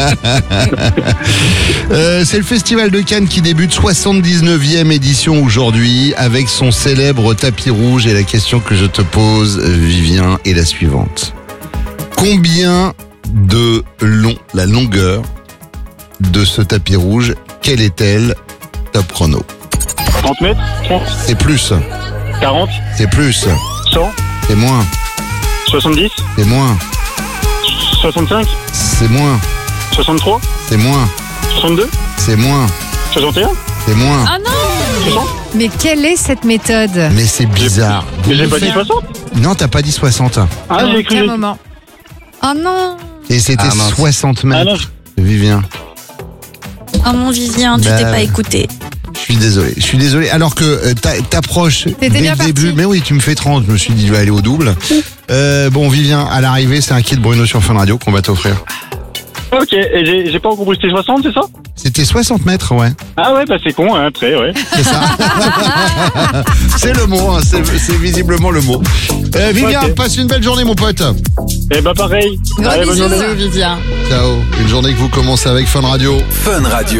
C'est le Festival de Cannes qui débute, 79e édition aujourd'hui, avec son célèbre tapis rouge. Et la question que je te pose, Vivien, est la suivante. Combien de long, la longueur de ce tapis rouge, quelle est-elle? Top chrono. 30 mètres 30, C'est plus, 40, c'est plus, 100, c'est moins, 70, c'est moins, 65, c'est moins, 63, c'est moins, 62, c'est moins, 61, c'est moins. Ah non! 60. Mais quelle est cette méthode? Mais c'est bizarre. Mais j'ai pas dit 60. Non, t'as pas dit 60. Ah, À j'ai cru. aucun moment. Oh non! Et c'était Ah, mince. 60 Ah non. mètres. Vivien, Oh mon Vivien, tu Bah, t'es pas écouté. je suis désolé. Alors que t'approches dès bien le début. parti. Mais oui, tu me fais 30. Je me suis dit, je vais aller au double. Bon, Vivien, à l'arrivée, c'est un kit Bruno sur Fun Radio qu'on va t'offrir. Ok, et j'ai pas encore compris, c'était 60, c'est ça? C'était 60 mètres, ouais. Ah ouais, bah c'est con, hein, très, ouais. C'est ça. C'est le mot, hein, c'est visiblement le mot. Vivien, Ok. passe une belle journée, mon pote. Et bah pareil. Gros Allez, bonne bisous, journée. Vivien. Ciao. Une journée que vous commencez avec Fun Radio. Fun Radio.